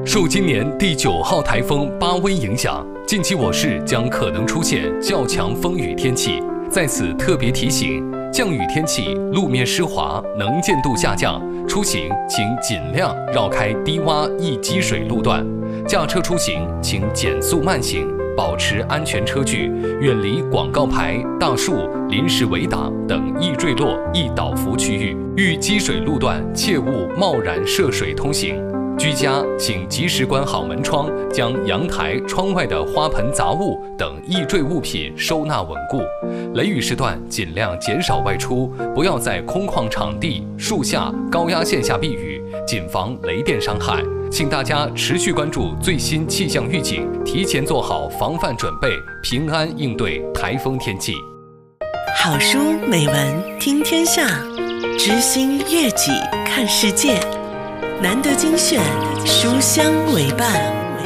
受今年第9号台风巴威影响，近期我市将可能出现较强风雨天气。在此特别提醒，降雨天气路面湿滑，能见度下降，出行请尽量绕开低洼易积水路段。驾车出行请减速慢行，保持安全车距，远离广告牌、大树、临时围挡等易坠落、易倒伏区域。遇积水路段，切勿贸然涉水通行。居家请及时关好门窗，将阳台、窗外的花盆、杂物等易坠物品收纳稳固。雷雨时段尽量减少外出，不要在空旷场地、树下、高压线下避雨，谨防雷电伤害。请大家持续关注最新气象预警，提前做好防范准备，平安应对台风天气。 好书美文听天下，知心悦己看世界。难得精选，书香为伴。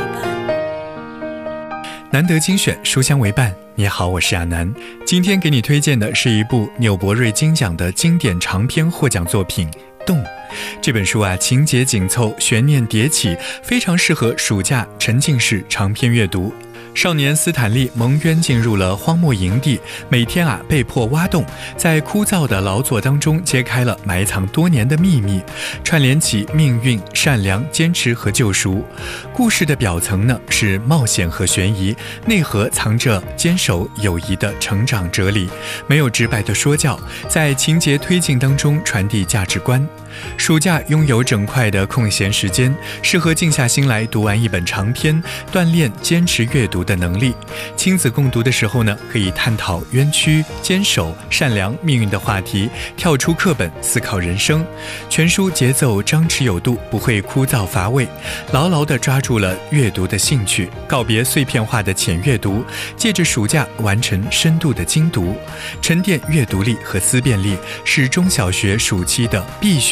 难得精选，书香为伴。你好，我是亚楠。今天给你推荐的是一部纽伯瑞金奖的经典长篇获奖作品《动》。这本书情节紧凑，悬念迭起，非常适合暑假沉浸式长篇阅读。少年斯坦利蒙冤进入了荒漠营地，每天被迫挖洞，在枯燥的劳作当中揭开了埋藏多年的秘密，串联起命运、善良、坚持和救赎。故事的表层呢是冒险和悬疑，内核藏着坚守友谊的成长哲理，没有直白的说教，在情节推进当中传递价值观。暑假拥有整块的空闲时间，适合静下心来读完一本长篇，锻炼坚持阅读的能力。亲子共读的时候呢，可以探讨冤屈、坚守、善良、命运的话题，跳出课本思考人生。全书节奏张弛有度，不会枯燥乏味，牢牢地抓住了阅读的兴趣，告别碎片化的浅阅读，借着暑假完成深度的精读，沉淀阅读力和思辨力，是中小学暑期的必学